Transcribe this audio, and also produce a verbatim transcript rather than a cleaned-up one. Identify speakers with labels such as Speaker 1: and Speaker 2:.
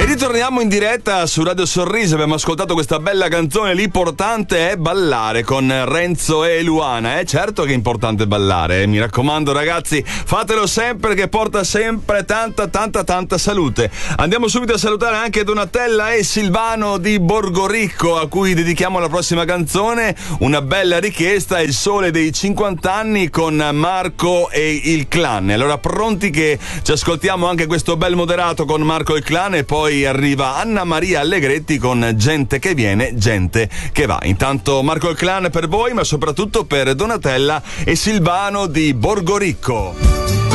Speaker 1: ritorniamo in diretta su Radio Sorriso. Abbiamo ascoltato questa bella canzone, L'importante è ballare, con Renzo e Luana. Eh, certo che è importante ballare, eh. Mi raccomando ragazzi, fatelo sempre, che porta sempre tanta tanta tanta salute. Andiamo subito a salutare anche Donatella e Silvano di Borgoricco, a cui dedichiamo la prossima canzone. Una bella richiesta, Il sole dei cinquanta anni con Marco e il clan. Allora pronti che ci ascoltiamo anche questo bel moderato con Marco e il clan, e poi arriva Anna Maria Allegretti con Gente che viene, gente che va. Intanto Marco e il clan per voi, ma soprattutto per Donatella e Silvano di Borgoricco.